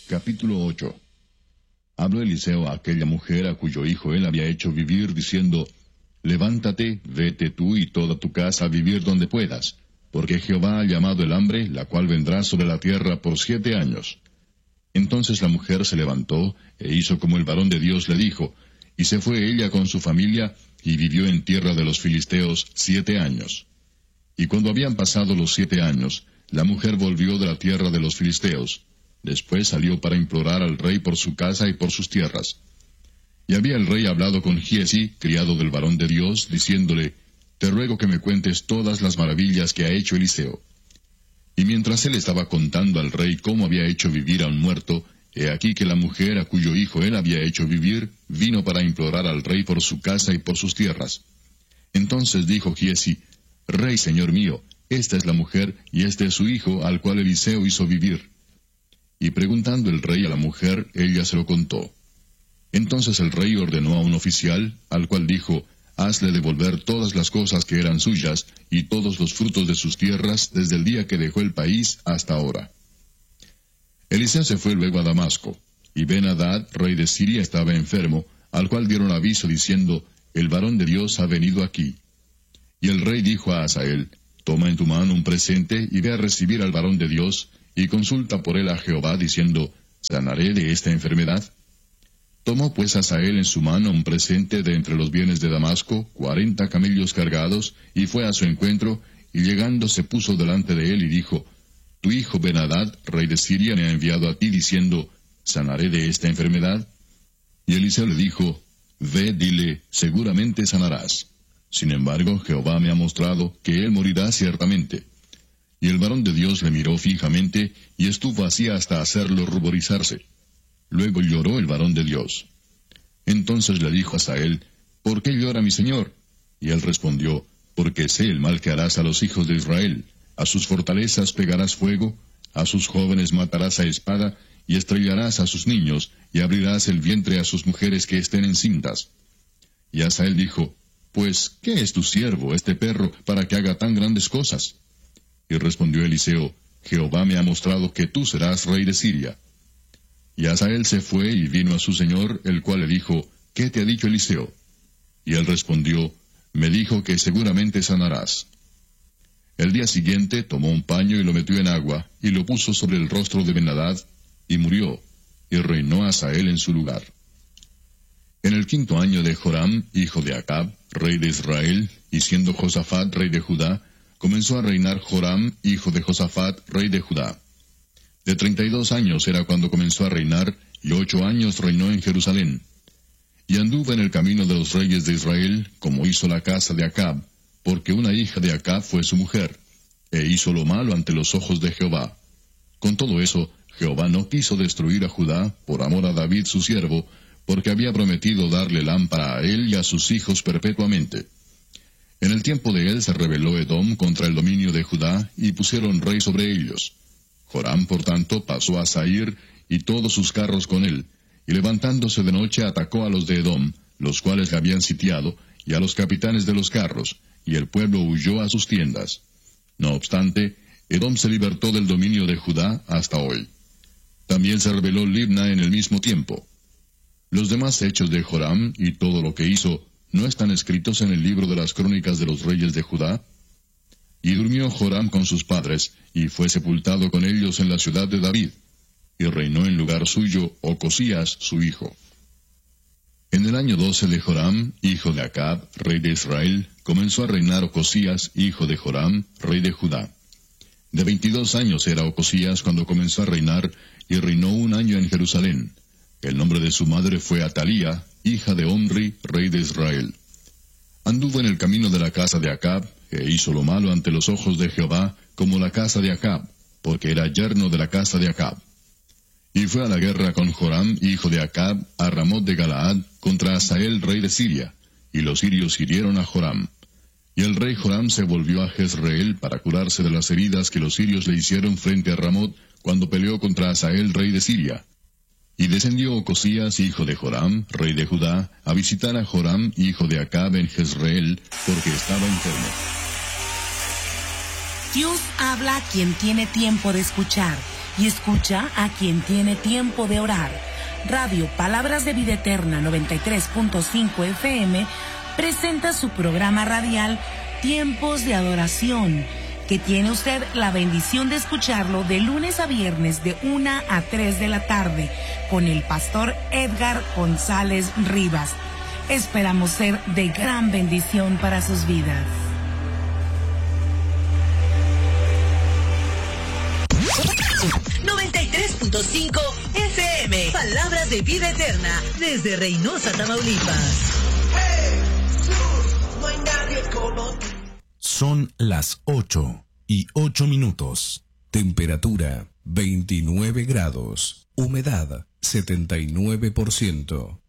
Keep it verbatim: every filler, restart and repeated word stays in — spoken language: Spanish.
Capítulo ocho. Habló Eliseo a aquella mujer a cuyo hijo él había hecho vivir, diciendo, Levántate, vete tú y toda tu casa a vivir donde puedas, porque Jehová ha llamado el hambre, la cual vendrá sobre la tierra por siete años. Entonces la mujer se levantó, e hizo como el varón de Dios le dijo, y se fue ella con su familia, y vivió en tierra de los filisteos siete años. Y cuando habían pasado los siete años, la mujer volvió de la tierra de los filisteos. Después salió para implorar al rey por su casa y por sus tierras. Y había el rey hablado con Giezi, criado del varón de Dios, diciéndole, Te ruego que me cuentes todas las maravillas que ha hecho Eliseo. Y mientras él estaba contando al rey cómo había hecho vivir a un muerto, he aquí que la mujer a cuyo hijo él había hecho vivir, vino para implorar al rey por su casa y por sus tierras. Entonces dijo Giezi, Rey, señor mío, esta es la mujer, y este es su hijo, al cual Eliseo hizo vivir. Y preguntando el rey a la mujer, ella se lo contó. Entonces el rey ordenó a un oficial, al cual dijo, Hazle devolver todas las cosas que eran suyas, y todos los frutos de sus tierras, desde el día que dejó el país hasta ahora. Eliseo se fue luego a Damasco, y Ben-Hadad, rey de Siria, estaba enfermo, al cual dieron aviso diciendo, El varón de Dios ha venido aquí. Y el rey dijo a Hazael, Toma en tu mano un presente, y ve a recibir al varón de Dios, y consulta por él a Jehová, diciendo, ¿sanaré de esta enfermedad? Tomó pues Hazael en su mano un presente de entre los bienes de Damasco, cuarenta camellos cargados, y fue a su encuentro, y llegando se puso delante de él y dijo, Tu hijo Ben-Hadad, rey de Siria, me ha enviado a ti, diciendo, ¿sanaré de esta enfermedad? Y Eliseo le dijo, Ve, dile, seguramente sanarás. Sin embargo, Jehová me ha mostrado que él morirá ciertamente. Y el varón de Dios le miró fijamente, y estuvo así hasta hacerlo ruborizarse. Luego lloró el varón de Dios. Entonces le dijo a Hazael, ¿Por qué llora mi señor? Y él respondió, Porque sé el mal que harás a los hijos de Israel. A sus fortalezas pegarás fuego, a sus jóvenes matarás a espada, y estrellarás a sus niños, y abrirás el vientre a sus mujeres que estén encintas. Y Hazael dijo, Pues, ¿qué es tu siervo, este perro, para que haga tan grandes cosas? Y respondió Eliseo, Jehová me ha mostrado que tú serás rey de Siria. Y Hazael se fue y vino a su señor, el cual le dijo, ¿Qué te ha dicho Eliseo? Y él respondió, Me dijo que seguramente sanarás. El día siguiente tomó un paño y lo metió en agua, y lo puso sobre el rostro de Ben-Hadad, y murió, y reinó Hazael en su lugar. En el quinto año de Joram, hijo de Acab, rey de Israel, y siendo Josafat rey de Judá, comenzó a reinar Joram, hijo de Josafat, rey de Judá. De treinta y dos años era cuando comenzó a reinar, y ocho años reinó en Jerusalén. Y anduvo en el camino de los reyes de Israel, como hizo la casa de Acab, porque una hija de Acab fue su mujer, e hizo lo malo ante los ojos de Jehová. Con todo eso, Jehová no quiso destruir a Judá, por amor a David su siervo, porque había prometido darle lámpara a él y a sus hijos perpetuamente. En el tiempo de él se rebeló Edom contra el dominio de Judá, y pusieron rey sobre ellos. Joram, por tanto, pasó a Zair, y todos sus carros con él, y levantándose de noche atacó a los de Edom, los cuales le habían sitiado, y a los capitanes de los carros, y el pueblo huyó a sus tiendas. No obstante, Edom se libertó del dominio de Judá hasta hoy. También se rebeló Libna en el mismo tiempo. Los demás hechos de Joram, y todo lo que hizo, ¿no están escritos en el libro de las crónicas de los reyes de Judá? Y durmió Joram con sus padres, y fue sepultado con ellos en la ciudad de David, y reinó en lugar suyo Ocosías su hijo. En el año doce de Joram, hijo de Acab, rey de Israel, comenzó a reinar Ocosías, hijo de Joram, rey de Judá. De veintidós años era Ocosías cuando comenzó a reinar, y reinó un año en Jerusalén. El nombre de su madre fue Atalía, hija de Omri, rey de Israel. Anduvo en el camino de la casa de Acab, e hizo lo malo ante los ojos de Jehová, como la casa de Acab, porque era yerno de la casa de Acab. Y fue a la guerra con Joram, hijo de Acab, a Ramot de Galaad, contra Hazael, rey de Siria, y los sirios hirieron a Joram. Y el rey Joram se volvió a Jezreel para curarse de las heridas que los sirios le hicieron frente a Ramot, cuando peleó contra Hazael, rey de Siria. Y descendió Ocosías, hijo de Joram, rey de Judá, a visitar a Joram, hijo de Acab, en Jezreel, porque estaba enfermo. Dios habla a quien tiene tiempo de escuchar. y escucha a quien tiene tiempo de orar. Radio Palabras de Vida Eterna noventa y tres punto cinco F M presenta su programa radial Tiempos de Adoración, que tiene usted la bendición de escucharlo de lunes a viernes de una a tres de la tarde con el pastor Edgar González Rivas. Esperamos ser de gran bendición para sus vidas. noventa y tres punto cinco F M, Palabras de Vida Eterna, desde Reynosa, Tamaulipas. Son las ocho y ocho minutos. Temperatura veintinueve grados. Humedad setenta y nueve por ciento.